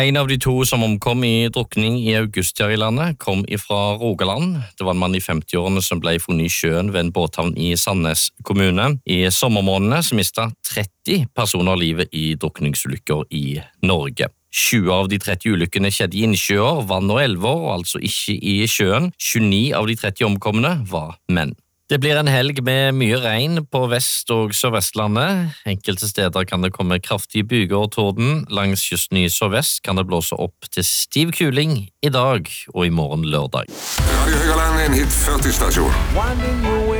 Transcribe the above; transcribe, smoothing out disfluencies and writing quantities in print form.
En av de to som omkom i drukning i august her i landet, kom fra Rogaland. Det var en mann i 50-årene som ble funnet i sjøen ved en båthavn i Sandnes kommune. I sommermånedene så mistet 30 personer livet i drukningsulykker i Norge. 20 av de 30 ulykkene skjedde i innsjøer, vann og elver, altså ikke i sjøen. 29 av de 30 omkomne var menn. Det blir en helg med mye regn på Vest- og Sørvestlandet. Enkelte steder kan det komme kraftige byger og torden. Langs kysten i sørvest kan det blåse opp til stiv kuling i dag og i morgen lørdag. Radio Høgaland, en hit 40-stasjon.